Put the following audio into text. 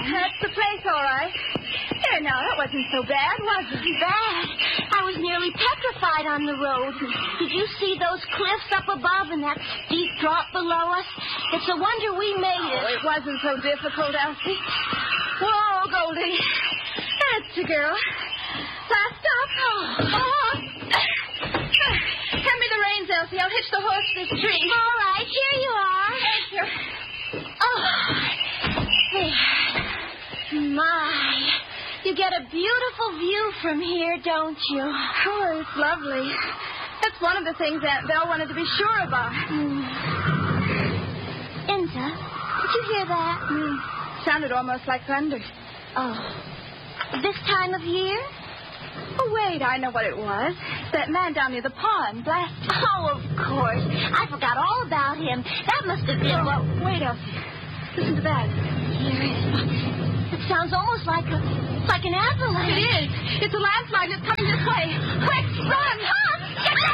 That's the place, all right. There, now, that wasn't so bad, was it? Bad. I was nearly petrified on the road. Did you see those cliffs up above and that steep drop below us? It's a wonder we made it. Oh, it wasn't so difficult, Elsie. Whoa, Goldie. That's the girl. Last stop. Oh. Hand me the reins, Elsie. I'll hitch the horse to this tree. All right, here you are. Thank you. Oh, there. My, you get a beautiful view from here, don't you? Oh, it's lovely. That's one of the things Aunt Belle wanted to be sure about. Enza, did you hear that? Sounded almost like thunder. Oh, this time of year? Oh, wait, I know what it was. That man down near the pond blasted. Oh, of course. I forgot all about him. That must have been what... Wait, Elsie. Listen to that. Here it is. It sounds almost like an avalanche. It is. It's a landslide. It's